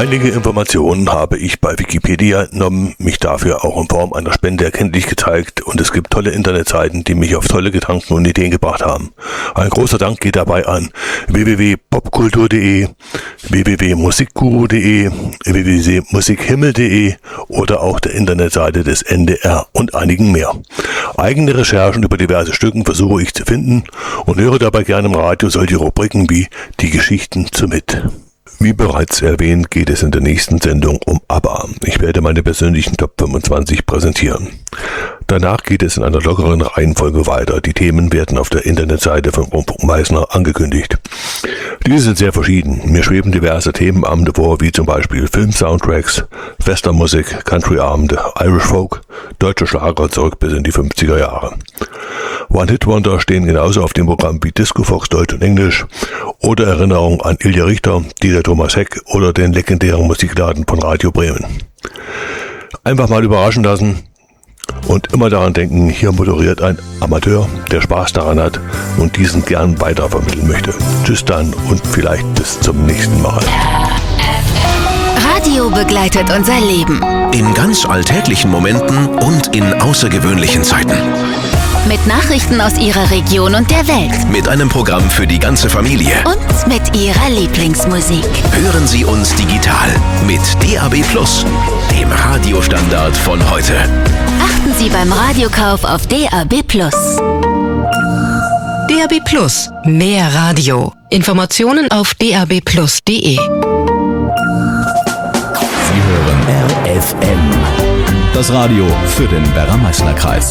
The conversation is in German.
Einige Informationen habe ich bei Wikipedia entnommen, mich dafür auch in Form einer Spende erkenntlich gezeigt und es gibt tolle Internetseiten, die mich auf tolle Gedanken und Ideen gebracht haben. Ein großer Dank geht dabei an www.popkultur.de, www.musikguru.de, www.musikhimmel.de oder auch der Internetseite des NDR und einigen mehr. Eigene Recherchen über diverse Stücken versuche ich zu finden und höre dabei gerne im Radio solche Rubriken wie die Geschichten zu mit. Wie bereits erwähnt, geht es in der nächsten Sendung um ABBA. Ich werde meine persönlichen Top 25 präsentieren. Danach geht es in einer lockeren Reihenfolge weiter. Die Themen werden auf der Internetseite von Rundfunk Meißner angekündigt. Diese sind sehr verschieden. Mir schweben diverse Themenabende vor, wie zum Beispiel Film-Soundtracks, Westernmusik, Country-Abende, Irish Folk, deutsche Schlager zurück bis in die 50er Jahre. One-Hit-Wonder stehen genauso auf dem Programm wie Disco Fox Deutsch und Englisch oder Erinnerungen an Ilja Richter, Dieter Thomas Heck oder den legendären Musikladen von Radio Bremen. Einfach mal überraschen lassen und immer daran denken, hier moderiert ein Amateur, der Spaß daran hat und diesen gern weitervermitteln möchte. Tschüss dann und vielleicht bis zum nächsten Mal. Radio begleitet unser Leben. In ganz alltäglichen Momenten und in außergewöhnlichen Zeiten. Mit Nachrichten aus Ihrer Region und der Welt. Mit einem Programm für die ganze Familie. Und mit Ihrer Lieblingsmusik. Hören Sie uns digital mit DAB+, dem Radiostandard von heute. Achten Sie beim Radiokauf auf DAB+. DAB+, mehr Radio. Informationen auf dabplus.de. Sie hören RFM, das Radio für den Werra-Meißner-Kreis.